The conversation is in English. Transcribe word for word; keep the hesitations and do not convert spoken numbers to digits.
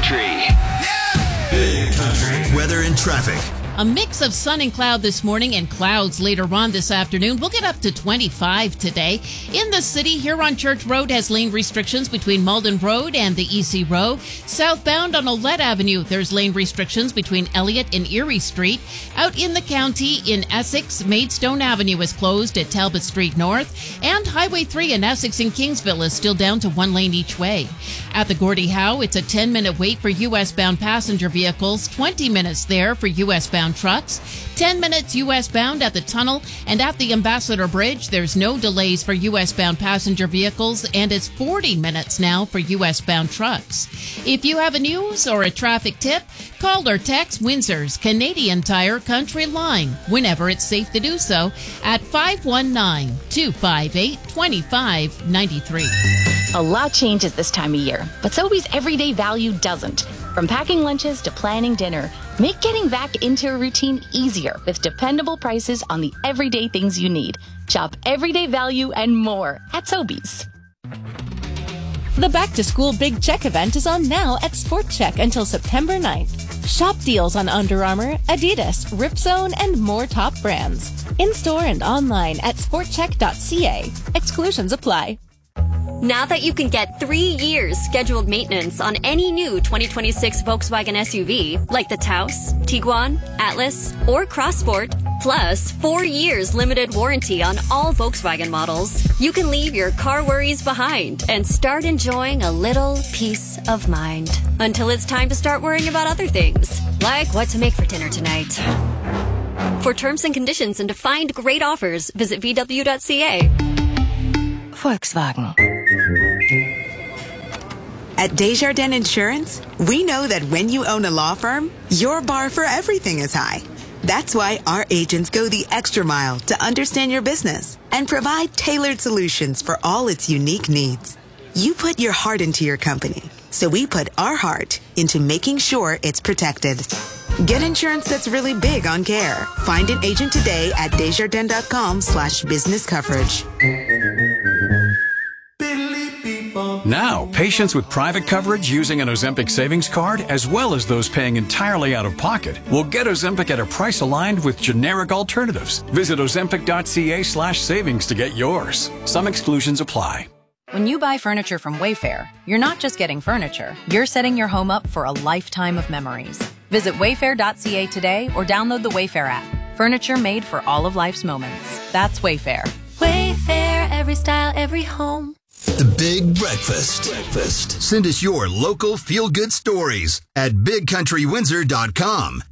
Country. Big Country. Weather and traffic. A mix of sun and cloud this morning and clouds later on this afternoon. We'll get up to twenty-five today. In the city, Huron Church Road has lane restrictions between Malden Road and the E C Row. Southbound on Olette Avenue, there's lane restrictions between Elliott and Erie Street. Out in the county, in Essex, Maidstone Avenue is closed at Talbot Street North. And Highway three in Essex and Kingsville is still down to one lane each way. At the Gordie Howe, it's a ten-minute wait for U S-bound passenger vehicles, twenty minutes there for U S-bound trucks, ten minutes U S-bound at the tunnel, and at the Ambassador Bridge, there's no delays for U S-bound passenger vehicles, and it's forty minutes now for U S-bound trucks. If you have a news or a traffic tip, call or text Windsor's Canadian Tire Country Line, whenever it's safe to do so, at five one nine, two five eight, two five nine three. A lot changes this time of year, but Sobeys everyday value doesn't. From packing lunches to planning dinner, make getting back into a routine easier with dependable prices on the everyday things you need. Shop everyday value and more at Sobeys. The Back to School Big Check event is on now at Sport Check until September ninth. Shop deals on Under Armour, Adidas, Ripzone, and more top brands. In-store and online at sport check dot c a. Exclusions apply. Now that you can get three years scheduled maintenance on any new twenty twenty-six Volkswagen S U V, like the Taos, Tiguan, Atlas, or Crossport, plus four years limited warranty on all Volkswagen models, you can leave your car worries behind and start enjoying a little peace of mind. Until it's time to start worrying about other things, like what to make for dinner tonight. For terms and conditions and to find great offers, visit v w dot c a. Volkswagen. At Desjardins Insurance, we know that when you own a law firm, your bar for everything is high. That's why our agents go the extra mile to understand your business and provide tailored solutions for all its unique needs. You put your heart into your company, so we put our heart into making sure it's protected. Get insurance that's really big on care. Find an agent today at desjardins.com slash business coverage. Now, patients with private coverage using an Ozempic savings card, as well as those paying entirely out of pocket, will get Ozempic at a price aligned with generic alternatives. Visit ozempic dot c a slash savings to get yours. Some exclusions apply. When you buy furniture from Wayfair, you're not just getting furniture. You're setting your home up for a lifetime of memories. Visit wayfair dot c a today or download the Wayfair app. Furniture made for all of life's moments. That's Wayfair. Wayfair, every style, every home. The Big Breakfast. Breakfast. Send us your local feel-good stories at big country windsor dot com.